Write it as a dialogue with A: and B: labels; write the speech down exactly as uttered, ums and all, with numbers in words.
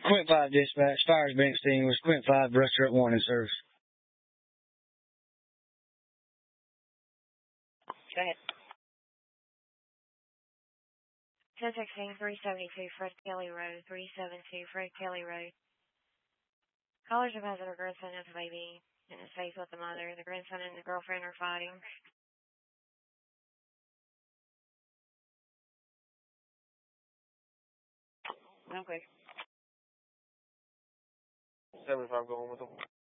A: Quint five dispatch. Fire's been extinguished. Quint five, bruster up one in service.
B: Go ahead. ten sixteen, three seventy-two Fred Kelly Road, three seventy-two Fred Kelly Road. Callers have their grandson has a baby and is safe with the mother. The grandson and the girlfriend are fighting. Okay.
C: seventy-five going with them.